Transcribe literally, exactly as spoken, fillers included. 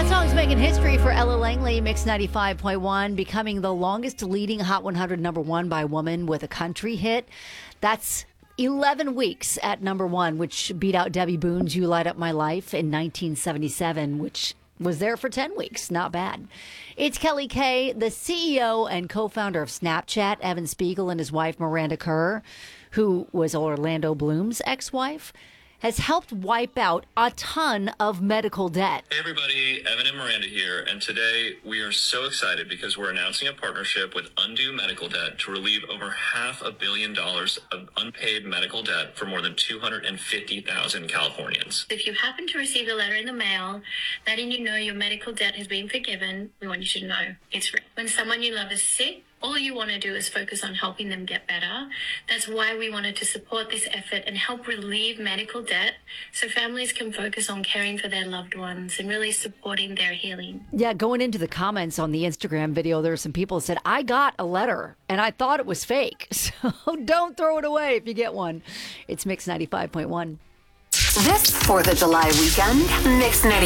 That song's making history for Ella Langley, Mix ninety-five point one, becoming the longest leading Hot one hundred number one by a woman with a country hit. That's eleven weeks at number one, which beat out Debbie Boone's You Light Up My Life in nineteen seventy-seven, which was there for ten weeks. Not bad. It's Kelly Kay, the C E O and co-founder of Snapchat, Evan Spiegel, and his wife, Miranda Kerr, who was Orlando Bloom's ex-wife, has helped wipe out a ton of medical debt. Hey everybody, Evan and Miranda here, and today we are so excited because we're announcing a partnership with Undo Medical Debt to relieve over half a billion dollars of unpaid medical debt for more than two hundred fifty thousand Californians. If you happen to receive a letter in the mail letting you know your medical debt has been forgiven, we want you to know it's real. When someone you love is sick, all you want to do is focus on helping them get better. That's why we wanted to support this effort and help relieve medical debt so families can focus on caring for their loved ones and really supporting their healing. Yeah, going into the comments on the Instagram video, there were some people that said, I got a letter and I thought it was fake. So don't throw it away if you get one. It's Mix ninety-five point one. This fourth of July weekend, Mix ninety-five.